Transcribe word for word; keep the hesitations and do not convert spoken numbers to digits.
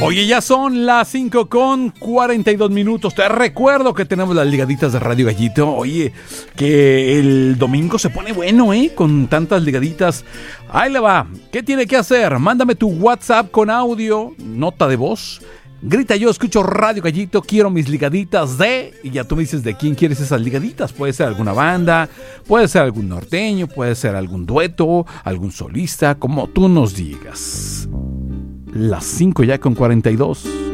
Oye, ya son las cinco con cuarenta y dos minutos. Te recuerdo que tenemos las ligaditas de Radio Gallito. Oye, que el domingo se pone bueno, ¿eh? Con tantas ligaditas. Ahí le va. ¿Qué tiene que hacer? Mándame tu WhatsApp con audio, nota de voz. Grita: yo escucho Radio Gallito, quiero mis ligaditas de... Y ya tú me dices de quién quieres esas ligaditas. Puede ser alguna banda, puede ser algún norteño, puede ser algún dueto, algún solista, como tú nos digas. Las cinco ya con cuarenta y dos.